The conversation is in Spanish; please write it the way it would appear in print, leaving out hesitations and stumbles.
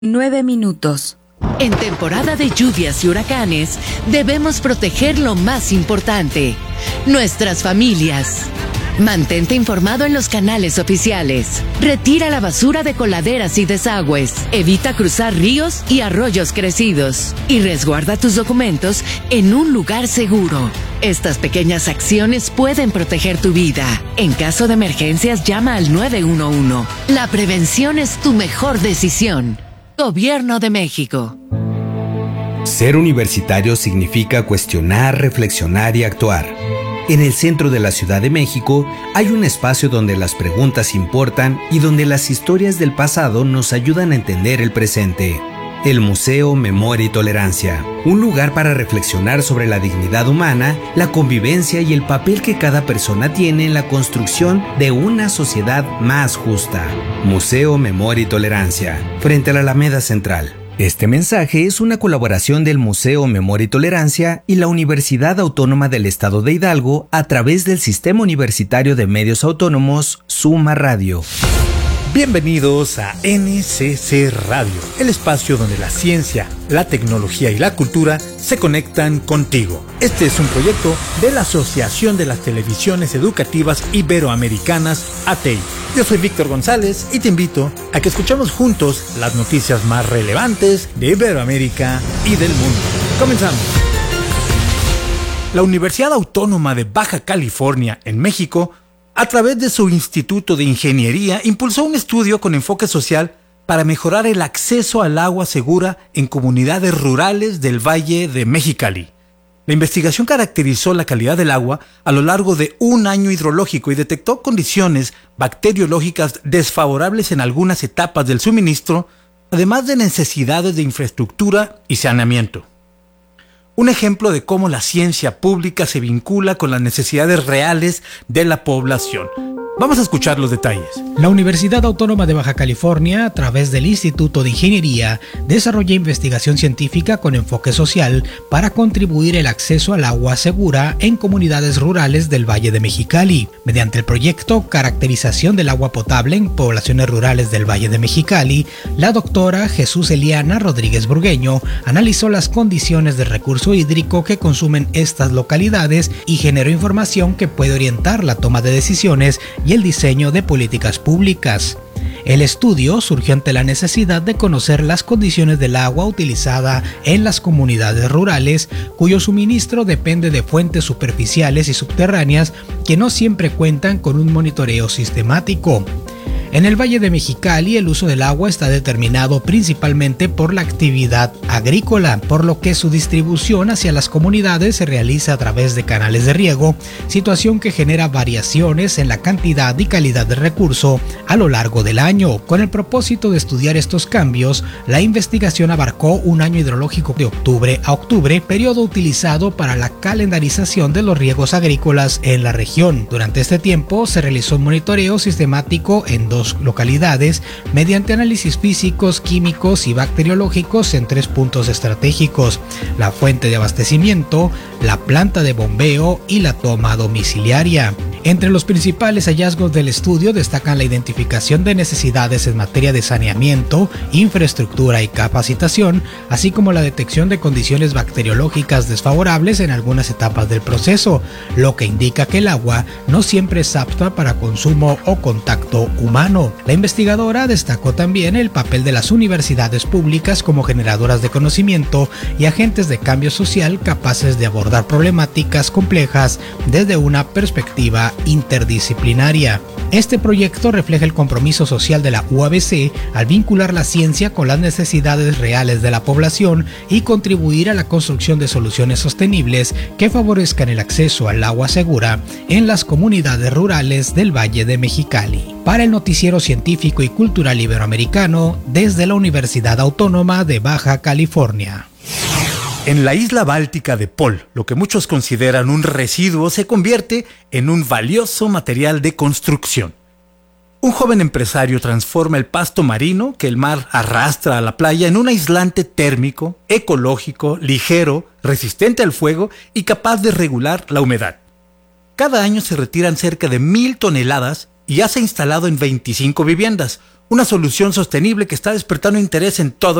9 minutos. En temporada de lluvias y huracanes, debemos proteger lo más importante, nuestras familias. Mantente informado en los canales oficiales. Retira la basura de coladeras y desagües. Evita cruzar ríos y arroyos crecidos. Y resguarda tus documentos en un lugar seguro. Estas pequeñas acciones pueden proteger tu vida. En caso de emergencias, llama al 911. La prevención es tu mejor decisión. Gobierno de México. Ser universitario significa cuestionar, reflexionar y actuar. En el centro de la Ciudad de México hay un espacio donde las preguntas importan y donde las historias del pasado nos ayudan a entender el presente. El Museo Memoria y Tolerancia, un lugar para reflexionar sobre la dignidad humana, la convivencia y el papel que cada persona tiene en la construcción de una sociedad más justa. Museo Memoria y Tolerancia, frente a la Alameda Central. Este mensaje es una colaboración del Museo Memoria y Tolerancia y la Universidad Autónoma del Estado de Hidalgo a través del Sistema Universitario de Medios Autónomos, Suma Radio. Bienvenidos a NCC Radio, el espacio donde la ciencia, la tecnología y la cultura se conectan contigo. Este es un proyecto de la Asociación de las Televisiones Educativas Iberoamericanas, ATEI. Yo soy Víctor González y te invito a que escuchemos juntos las noticias más relevantes de Iberoamérica y del mundo. Comenzamos. La Universidad Autónoma de Baja California, en México, a través de su Instituto de Ingeniería, impulsó un estudio con enfoque social para mejorar el acceso al agua segura en comunidades rurales del Valle de Mexicali. La investigación caracterizó la calidad del agua a lo largo de un año hidrológico y detectó condiciones bacteriológicas desfavorables en algunas etapas del suministro, además de necesidades de infraestructura y saneamiento. Un ejemplo de cómo la ciencia pública se vincula con las necesidades reales de la población. Vamos a escuchar los detalles. La Universidad Autónoma de Baja California, a través del Instituto de Ingeniería, desarrolla investigación científica con enfoque social para contribuir el acceso al agua segura en comunidades rurales del Valle de Mexicali. Mediante el proyecto Caracterización del agua potable en poblaciones rurales del Valle de Mexicali, la doctora Jesús Eliana Rodríguez Burgueño analizó las condiciones de recurso hídrico que consumen estas localidades y generó información que puede orientar la toma de decisiones y el diseño de políticas públicas. El estudio surgió ante la necesidad de conocer las condiciones del agua utilizada en las comunidades rurales, cuyo suministro depende de fuentes superficiales y subterráneas que no siempre cuentan con un monitoreo sistemático. En el Valle de Mexicali, el uso del agua está determinado principalmente por la actividad agrícola, por lo que su distribución hacia las comunidades se realiza a través de canales de riego, situación que genera variaciones en la cantidad y calidad de recurso a lo largo del año. Con el propósito de estudiar estos cambios, la investigación abarcó un año hidrológico de octubre a octubre, periodo utilizado para la calendarización de los riegos agrícolas en la región. Durante este tiempo se realizó un monitoreo sistemático en 2 localidades mediante análisis físicos, químicos y bacteriológicos en 3 puntos estratégicos: la fuente de abastecimiento, la planta de bombeo y la toma domiciliaria. Entre los principales hallazgos del estudio destacan la identificación de necesidades en materia de saneamiento, infraestructura y capacitación, así como la detección de condiciones bacteriológicas desfavorables en algunas etapas del proceso, lo que indica que el agua no siempre es apta para consumo o contacto humano. La investigadora destacó también el papel de las universidades públicas como generadoras de conocimiento y agentes de cambio social capaces de abordar problemáticas complejas desde una perspectiva interdisciplinaria. Este proyecto refleja el compromiso social de la UABC al vincular la ciencia con las necesidades reales de la población y contribuir a la construcción de soluciones sostenibles que favorezcan el acceso al agua segura en las comunidades rurales del Valle de Mexicali. Para el Noticiero Científico y Cultural Iberoamericano, desde la Universidad Autónoma de Baja California. En la isla báltica de Pol, lo que muchos consideran un residuo se convierte en un valioso material de construcción. Un joven empresario transforma el pasto marino que el mar arrastra a la playa en un aislante térmico, ecológico, ligero, resistente al fuego y capaz de regular la humedad. Cada año se retiran cerca de 1,000 toneladas y ya se ha instalado en 25 viviendas, una solución sostenible que está despertando interés en todo